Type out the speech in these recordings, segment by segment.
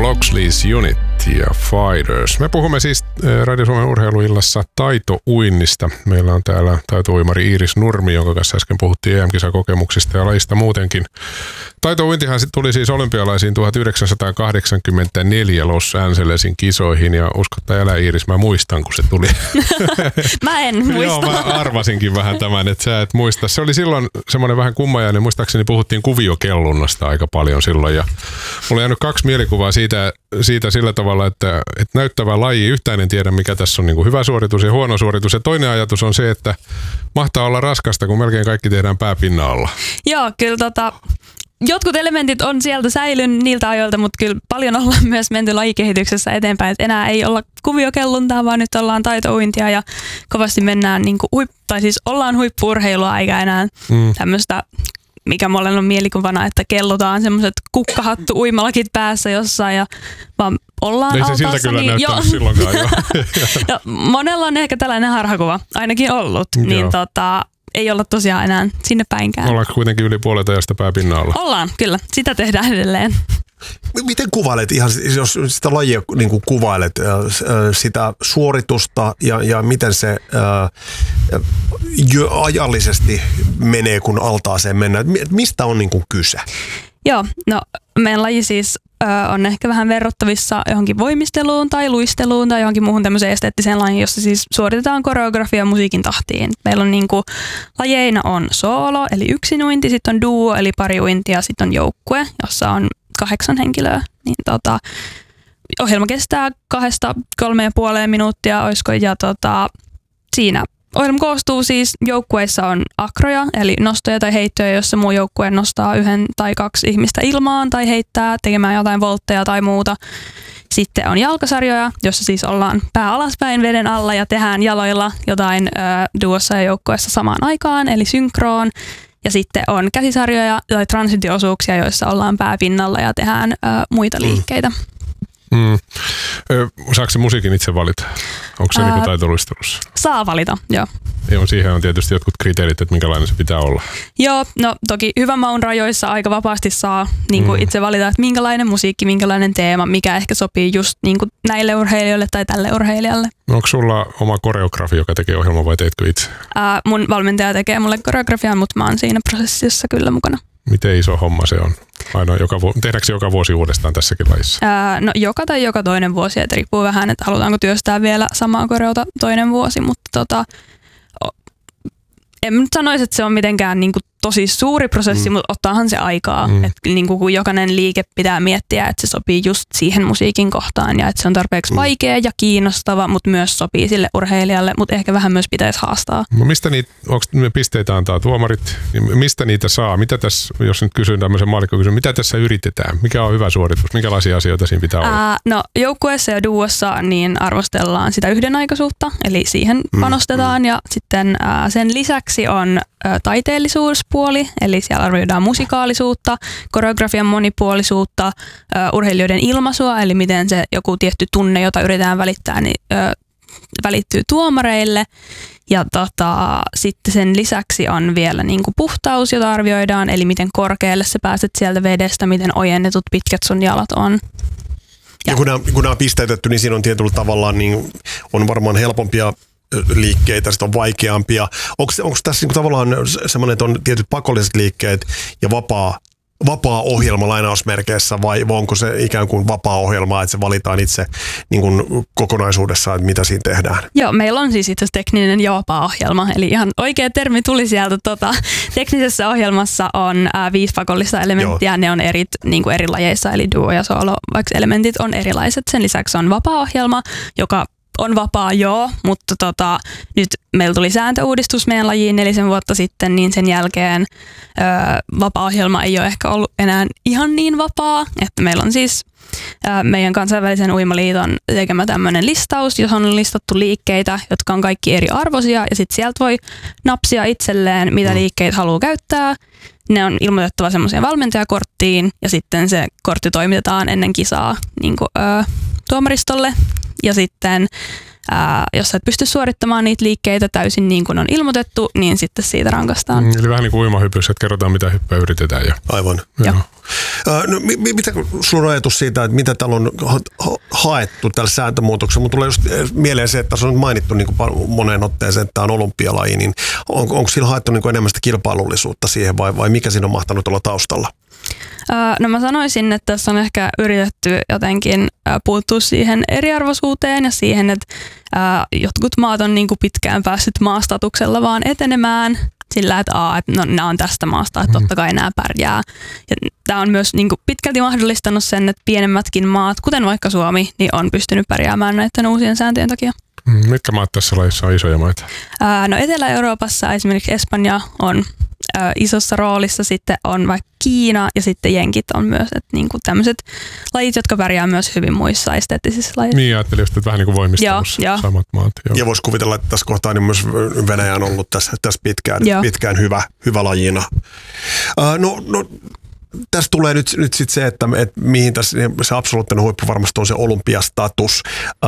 Loxley's Unit ja Fighters. Me puhumme siis Radio Suomen urheiluillassa taitouinnista. Meillä on täällä taitouimari Iiris Nurmi, jonka kanssa äsken puhuttiin EM-kisakokemuksista ja lajista muutenkin. Taitouintihan tuli siis olympialaisiin 1984 Los Angelesin kisoihin ja usko tai älä Iiris, mä muistan kun se tuli. Mä en muista. Joo, mä arvasinkin vähän tämän, että sä et muista. Se oli silloin semmoinen vähän kummajainen, muistaakseni puhuttiin kuviokellunnasta aika paljon silloin ja mulla on jäänyt kaksi mielikuvaa siitä sillä tavalla, että näyttävä laji, yhtään en tiedä mikä tässä on niin kuin hyvä suoritus ja huono suoritus. Ja toinen ajatus on se, että mahtaa olla raskasta, kun melkein kaikki tehdään pääpinna alla. Joo, kyllä jotkut elementit on sieltä säilynyt niiltä ajoilta, mutta kyllä paljon ollaan myös menty lajikehityksessä eteenpäin. Et enää ei olla kuviokelluntaa, vaan nyt ollaan taitouintia ja kovasti mennään, ollaan huippu-urheilua eikä enää tämmöistä, mikä mulla on mielikuvana, että kellutaan semmoiset kukkahattu-uimalakit päässä jossain ja vaan ollaan altaassa. Ei se siltä kyllä näyttänyt silloinkaan. Jo, monella on ehkä tällainen harhakuva, ainakin ollut, niin ei olla tosiaan enää sinne päinkään. Ollaanko kuitenkin yli puolet ajasta pääpinnalla? Ollaan, kyllä. Sitä tehdään edelleen. Miten kuvailet, ihan jos sitä lajia niin kuin kuvailet, sitä suoritusta ja miten se ajallisesti menee, kun altaaseen mennään? Mistä on niin kuin kyse? Joo, no meidän laji siis on ehkä vähän verrattavissa johonkin voimisteluun tai luisteluun tai johonkin muuhun tämmöiseen esteettiseen lajiin, jossa siis suoritetaan koreografia musiikin tahtiin. Meillä on niinku, lajeina on soolo eli yksinuinti, sitten on duo eli pariuinti ja sitten on joukkue, jossa on 8 henkilöä. Niin ohjelma kestää 2-3,5 minuuttia, olisiko, ja siinä ohjelma koostuu siis, joukkueissa on akroja, eli nostoja tai heittoja, jossa muu joukkue nostaa 1 tai 2 ihmistä ilmaan tai heittää tekemään jotain voltteja tai muuta. Sitten on jalkasarjoja, jossa siis ollaan pää alaspäin veden alla ja tehdään jaloilla jotain duossa ja joukkueessa samaan aikaan, eli synkroon. Ja sitten on käsisarjoja tai transitio-osuuksia, joissa ollaan pääpinnalla ja tehdään muita liikkeitä. Saako se musiikin itse valita? Onko se niinku taitoluistelussa? Saa valita, joo. Joo, siihen on tietysti jotkut kriteerit, että minkälainen se pitää olla. Joo, no toki hyvän maun rajoissa aika vapaasti saa niinku itse valita, että minkälainen musiikki, minkälainen teema, mikä ehkä sopii just niinku näille urheilijoille tai tälle urheilijalle. Onko sulla oma koreografi, joka tekee ohjelman vai teetkö itse? Mun valmentaja tekee mulle koreografiaa, mutta mä oon siinä prosessissa kyllä mukana. Miten iso homma se on? Tehdäänkö joka vuosi uudestaan tässäkin lajissa? No joka tai joka toinen vuosi, että riippuu vähän, että halutaanko työstää vielä samaa koreota toinen vuosi, mutta en nyt sanoisi, että se on mitenkään niinku tosi suuri prosessi, mutta ottaahan se aikaa. Että niinku, kun jokainen liike pitää miettiä, että se sopii just siihen musiikin kohtaan ja että se on tarpeeksi vaikea ja kiinnostava, mutta myös sopii sille urheilijalle, mutta ehkä vähän myös pitäisi haastaa. No mistä onko pisteitä antaa tuomarit, niin mistä niitä saa? Mitä tässä, jos nyt kysyn tämmöisen maallikkokysyn, mitä tässä yritetään? Mikä on hyvä suoritus? Minkälaisia asioita siinä pitää olla? No joukkueessa ja duossa niin arvostellaan sitä yhdenaikaisuutta, eli siihen panostetaan ja sitten sen lisäksi on taiteellisuuspuoli, eli siellä arvioidaan musikaalisuutta, koreografian monipuolisuutta, urheilijoiden ilmaisua, eli miten se joku tietty tunne, jota yritetään välittää, niin välittyy tuomareille. Ja sitten sen lisäksi on vielä niin kuin puhtaus, jota arvioidaan, eli miten korkealle sä pääset sieltä vedestä, miten ojennetut pitkät sun jalat on. Ja kun nämä on pisteytetty, niin siinä on tietyllä tavalla niin on varmaan helpompia liikkeitä, sitten on vaikeampia. Onko tässä niinku tavallaan semmoinen, että on tietyt pakolliset liikkeet ja vapaa ohjelma lainausmerkeissä vai onko se ikään kuin vapaa ohjelma, että se valitaan itse niin kuin kokonaisuudessaan, että mitä siinä tehdään? Joo, meillä on siis itse asiassa tekninen ja vapaa ohjelma, eli ihan oikea termi tuli sieltä. Teknisessä ohjelmassa on 5 pakollista elementtiä, Joo. Ne on niin kuin eri lajeissa, eli duo ja solo, vaikka elementit on erilaiset. Sen lisäksi on vapaa ohjelma, joka on vapaa, mutta nyt meillä tuli sääntöuudistus meidän lajiin 4 vuotta sitten, niin sen jälkeen vapaa-ohjelma ei ole ehkä ollut enää ihan niin vapaa, että meillä on siis meidän kansainvälisen uimaliiton tekemä tämmöinen listaus, jossa on listattu liikkeitä, jotka on kaikki eri arvoisia ja sitten sieltä voi napsia itselleen, mitä liikkeitä haluaa käyttää. Ne on ilmoitettava semmoiseen valmentajakorttiin ja sitten se kortti toimitetaan ennen kisaa niin kuin, tuomaristolle. Ja sitten jos sä et pysty suorittamaan niitä liikkeitä täysin niin kuin on ilmoitettu, niin sitten siitä rankaistaan. Eli vähän niin kuin uimahypyssä, että kerrotaan mitä hyppyä yritetään. Aivan. Joo. No, mitä sun on ajatus siitä, että mitä täällä on haettu tällä sääntömuutoksella? Mun tulee just mieleen se, että tässä on mainittu niin kuin moneen otteeseen, että tämä on olympialaji, niin onko sillä haettu niin kuin enemmän sitä kilpailullisuutta siihen vai mikä siinä on mahtanut olla taustalla? No mä sanoisin, että tässä on ehkä yritetty jotenkin puuttua siihen eriarvoisuuteen ja siihen, että jotkut maat on niin kuin pitkään päässyt maastatuksella vaan etenemään sillä, että no, nämä on tästä maasta, että totta kai nämä pärjää. Ja tämä on myös niin kuin pitkälti mahdollistanut sen, että pienemmätkin maat, kuten vaikka Suomi, niin on pystynyt pärjäämään näiden uusien sääntöjen takia. Mitkä maat tässä lajissa on isoja maita? No Etelä-Euroopassa esimerkiksi Espanja on isossa roolissa, sitten on vaikka Kiina ja sitten jenkit on myös, että niinku tämmöiset lajit, jotka pärjää myös hyvin muissa esteettisissä lajeissa. Niin, ajattelin just, että vähän niin kuin voimistelussa samat maat. Joo. Ja voisi kuvitella, että tässä kohtaa niin myös Venäjä on ollut tässä pitkään hyvä lajina. No, tässä tulee nyt sit se, että mihin tässä se absoluuttinen huippu varmasti on se olympiastatus.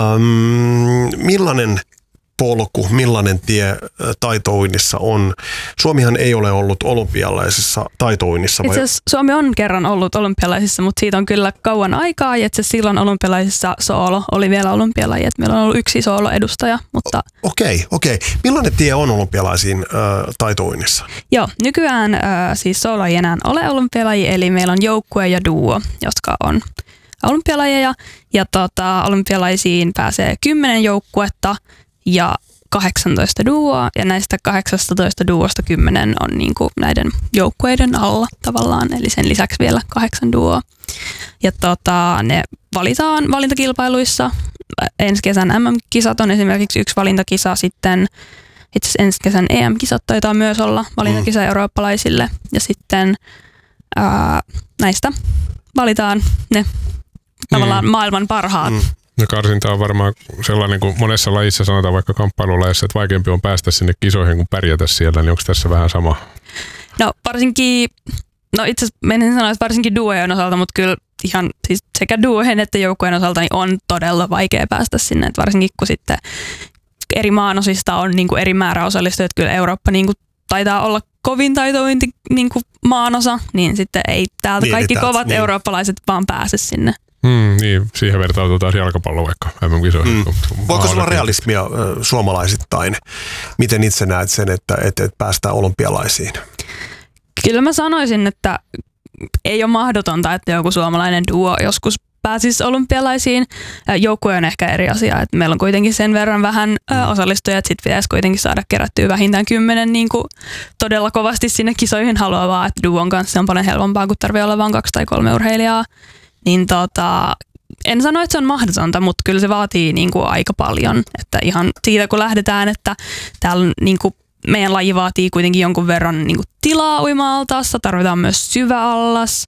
Millainen polku, millainen tie taitouinnissa on? Suomihan ei ole ollut olympialaisissa taitouinnissa. Itse asiassa Suomi on kerran ollut olympialaisissa, mutta siitä on kyllä kauan aikaa. Ja itse silloin olympialaisissa soolo oli vielä olympialaji, että meillä on ollut yksi soolo-edustaja. Mutta Okei. Millainen tie on olympialaisiin taitouinnissa? Joo, nykyään siis soolo ei enää ole olympialaji, eli meillä on joukkue ja duo, jotka on olympialajeja. Ja olympialaisiin pääsee 10 joukkuetta ja 18 duoa, ja näistä 18 duosta 10 on niinku näiden joukkueiden alla tavallaan, eli sen lisäksi vielä 8 duoa. Ja ne valitaan valintakilpailuissa. Ensi kesän MM-kisat on esimerkiksi yksi valintakisa, sitten itse asiassa ensi kesän EM-kisat taitaa myös olla valintakisa eurooppalaisille, ja sitten näistä valitaan ne tavallaan maailman parhaat. No karsinta on varmaan sellainen, kuin monessa lajissa sanotaan vaikka kamppailulajissa, että vaikeampi on päästä sinne kisoihin kuin pärjätä siellä, niin onko tässä vähän sama? No varsinkin, itse asiassa menen sanoa, että varsinkin duojen osalta, mutta kyllä ihan siis sekä duojen että joukkueen osalta niin on todella vaikea päästä sinne, että varsinkin kun sitten eri maanosista on niin kuin eri määrä osallistujia, että kyllä Eurooppa niin kuin taitaa olla kovin taitointi niin kuin maanosa, niin sitten ei täältä kaikki kovat eurooppalaiset vaan pääse sinne. Niin, siihen vertautuu taas jalkapallo vaikka MM-kisoihin. Voiko se olla realismia suomalaisittain? Miten itse näet sen, että päästään olympialaisiin? Kyllä mä sanoisin, että ei ole mahdotonta, että joku suomalainen duo joskus pääsisi olympialaisiin. Joukkue on ehkä eri asia, että meillä on kuitenkin sen verran vähän osallistujia, että sitten pitäisi kuitenkin saada kerättyä vähintään 10 niin kuin todella kovasti sinne kisoihin haluavaa, että duon kanssa on paljon helpompaa, kun tarvitsee olla vain 2 tai 3 urheilijaa. Niin en sano, että se on mahdotonta, mutta kyllä se vaatii niin kuin aika paljon. Että ihan siitä kun lähdetään, että täällä niin kuin meidän laji vaatii kuitenkin jonkun verran niin kuin tilaa uima-altaassa, tarvitaan myös syvä allas.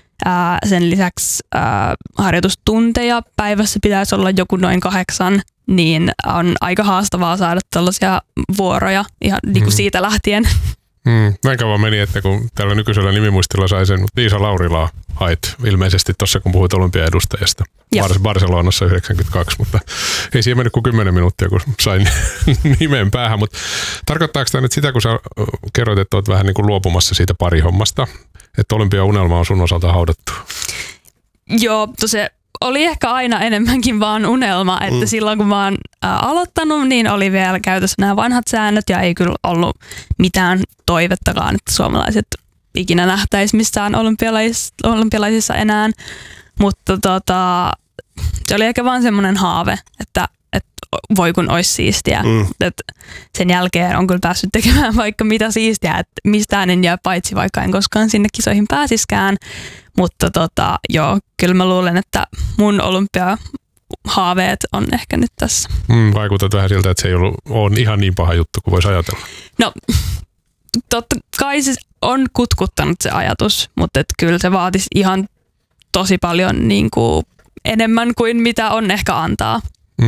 Sen lisäksi harjoitustunteja päivässä pitäisi olla joku noin 8, niin on aika haastavaa saada tällaisia vuoroja ihan niin kuin siitä lähtien. Näin kauan meni, että kun tällä nykyisellä nimimuistilla sai sen Liisa Laurilaa hait ilmeisesti tuossa, kun puhuit olympiaedustajasta Barcelonassa 92, mutta ei siihen mennyt kuin 10 minuuttia, kun sain nimen päähän. Mutta tarkoittaako tämä nyt sitä, kun sä kerroit, että olet vähän niin kuin luopumassa siitä parihommasta, että olympiaunelma on sun osalta haudattu? Joo, se oli ehkä aina enemmänkin vaan unelma, että silloin kun mä oon aloittanut, niin oli vielä käytössä nämä vanhat säännöt ja ei kyllä ollut mitään toivettakaan, että suomalaiset ikinä nähtäisi missään olympialaisissa enää, mutta se oli ehkä vaan semmoinen haave, että voi kun olisi siistiä. Et sen jälkeen on kyllä päässyt tekemään vaikka mitä siistiä, että mistään en jää paitsi, vaikka en koskaan sinne kisoihin pääsiskään. Mutta joo, kyllä mä luulen, että mun olympiahaaveet on ehkä nyt tässä. Vaikutat vähän siltä, että se ei ole ihan niin paha juttu kuin voisi ajatella. No, totta kai se on kutkuttanut se ajatus, mutta kyllä se vaatisi ihan tosi paljon niin kuin enemmän kuin mitä on ehkä antaa.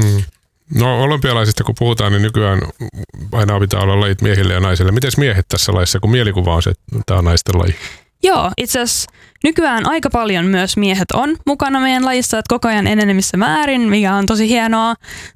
No olympialaisista kun puhutaan, niin nykyään aina pitää olla lajit miehille ja naisille. Miten miehet tässä lajissa, kun mielikuva on se, että tämä on naisten laji? Joo, itse asiassa nykyään aika paljon myös miehet on mukana meidän lajissa, että koko ajan enenevissä määrin, mikä on tosi hienoa.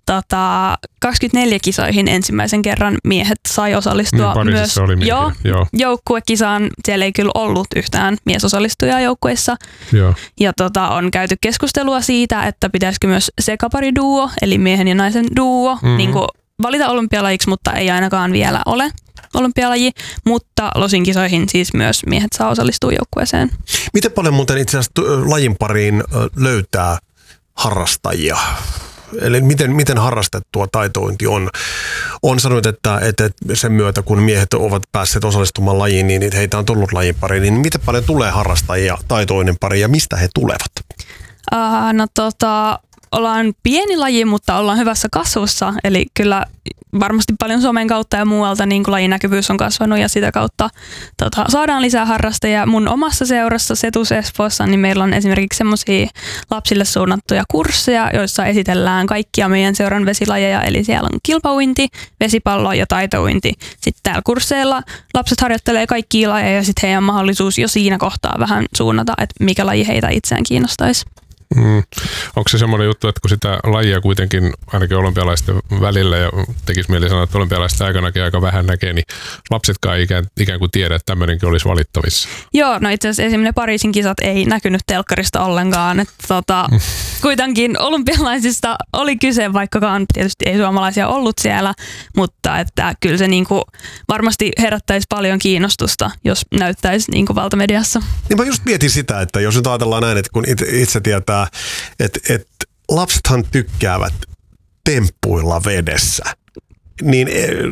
24 kisoihin ensimmäisen kerran miehet sai osallistua myös joukkuekisaan. Siellä ei kyllä ollut yhtään miesosallistujaa joukkueissa. Joo. Ja on käyty keskustelua siitä, että pitäisikö myös sekapariduo, eli miehen ja naisen duo, niin kuin valita olympialajiksi, mutta ei ainakaan vielä ole olympialaji, mutta losin kisoihin siis myös miehet saa osallistua joukkueeseen. Miten paljon muuten itse asiassa lajin pariin löytää harrastajia? Eli miten harrastettua taitointi on? On sanonut, että sen myötä, kun miehet ovat päässeet osallistumaan lajiin, niin heitä on tullut lajin pariin. Niin miten paljon tulee harrastajia taitoinen pari ja mistä he tulevat? Ollaan pieni laji, mutta ollaan hyvässä kasvussa. Eli kyllä varmasti paljon somen kautta ja muualta niin kuin lajin näkyvyys on kasvanut ja sitä kautta saadaan lisää harrastajia. Mun omassa seurassa Setus Espoossa niin meillä on esimerkiksi semmoisia lapsille suunnattuja kursseja, joissa esitellään kaikkia meidän seuran vesilajeja. Eli siellä on kilpauinti, vesipallo ja taitouinti. Sitten täällä kursseilla lapset harjoittelee kaikkia lajeja ja sitten heidän on mahdollisuus jo siinä kohtaa vähän suunnata, että mikä laji heitä itseään kiinnostaisi. Onko se semmoinen juttu, että kun sitä lajia kuitenkin ainakin olympialaisten välillä ja tekisi mieli sanoa, että olympialaisten aikanakin aika vähän näkee, niin lapsetkaan ikään kuin tiedä, että tämmöinenkin olisi valittavissa? Joo, no itse asiassa esimerkiksi ne Pariisin kisat ei näkynyt telkkarista ollenkaan. Että kuitenkin olympialaisista oli kyse, vaikkakaan tietysti ei suomalaisia ollut siellä, mutta että kyllä se niinku varmasti herättäisi paljon kiinnostusta, jos näyttäisi niinku valtamediassa. Niin mä just mietin sitä, että jos nyt ajatellaan näin, että kun itse tietää, että lapsethan tykkäävät temppuilla vedessä, niin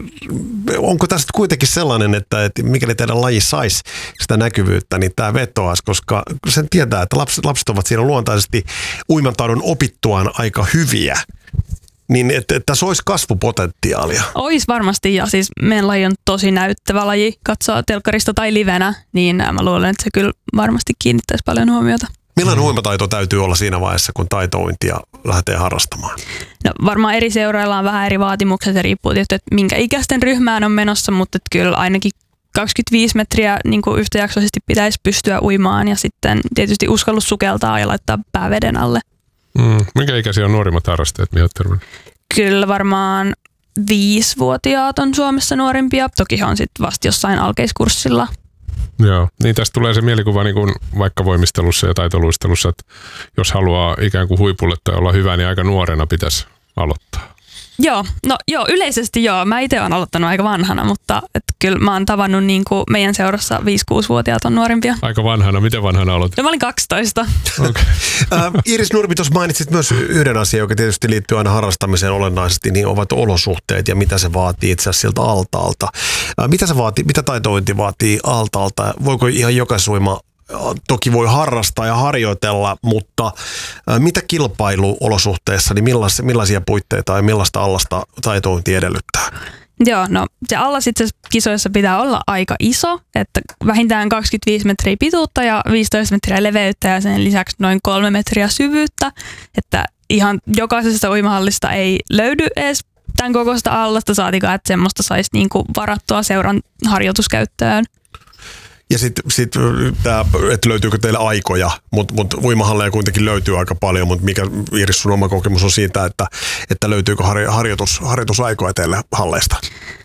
onko tästä kuitenkin sellainen, että mikäli teidän laji saisi sitä näkyvyyttä, niin tämä vetoaisi, koska sen tietää, että lapset ovat siinä luontaisesti uimantaidon opittuaan aika hyviä. Niin, että tässä olisi kasvupotentiaalia. Olisi varmasti, ja siis meidän laji on tosi näyttävä laji, katsoa telkkarista tai livenä, niin mä luulen, että se kyllä varmasti kiinnittäisi paljon huomiota. Millainen uimataito täytyy olla siinä vaiheessa, kun taitointia lähtee harrastamaan? No varmaan eri seuroilla on vähän eri vaatimukset, se riippuu tietysti, että minkä ikäisten ryhmään on menossa, mutta kyllä ainakin 25 metriä niin kuin yhtäjaksoisesti pitäisi pystyä uimaan ja sitten tietysti uskallus sukeltaa ja laittaa pää veden alle. Minkä ikäisiä on nuorimmat harrastajat, mihin olet törmännyt? Kyllä varmaan 5-vuotiaat on Suomessa nuorimpia. Toki he on sitten vasta jossain alkeiskurssilla. Joo, niin tästä tulee se mielikuva niin kuin vaikka voimistelussa ja taitoluistelussa, että jos haluaa ikään kuin huipulle tai olla hyvä, niin aika nuorena pitäisi aloittaa. Joo, yleisesti joo. Mä itse olen aloittanut aika vanhana, mutta kyllä mä oon tavannut niin kuin meidän seurassa 5-6-vuotiaat on nuorimpia. Aika vanhana? Miten vanhana aloitit? No mä olin 12. Okay. Iris Nurmi, tuossa mainitsit myös yhden asian, joka tietysti liittyy aina harrastamiseen olennaisesti, niin ovat olosuhteet ja mitä se vaatii itse asiassa siltä altaalta. Mitä taitointi vaatii altaalta? Voiko ihan jokaisen uima toki voi harrastaa ja harjoitella, mutta mitä kilpailuolosuhteissa, niin millaisia puitteita ja millaista allasta taitointi edellyttää? Joo, no se allas itse asiassa kisoissa pitää olla aika iso, että vähintään 25 metriä pituutta ja 15 metriä leveyttä ja sen lisäksi noin 3 metriä syvyyttä, että ihan jokaisesta uimahallista ei löydy edes tämän kokoista allasta, saatikaan, että semmoista saisi niinku varattua seuran harjoituskäyttöön. Ja sitten että löytyykö teille aikoja, mutta uimahalleja kuitenkin löytyy aika paljon, mutta mikä Iris sun oma kokemus on siitä, että löytyykö harjoitusaikoja teille halleista?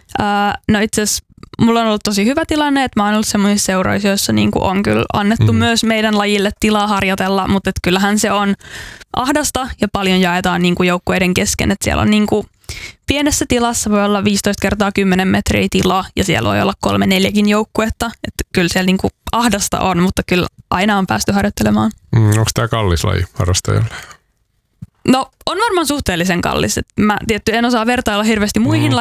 No itse asiassa mulla on ollut tosi hyvä tilanne, että mä oon ollut semmoisissa seuroissa, joissa niinku on kyllä annettu myös meidän lajille tilaa harjoitella, mutta kyllähän se on ahdasta ja paljon jaetaan niinku joukkueiden kesken, että siellä on niinku pienessä tilassa voi olla 15 kertaa 10 metriä tilaa ja siellä voi olla 3-4 joukkuetta. Että kyllä siellä niinku ahdasta on, mutta kyllä aina on päästy harjoittelemaan. Onko tämä kallis laji harrastajalle? No on varmaan suhteellisen kallis. Mä tietty en osaa vertailla hirveästi muihin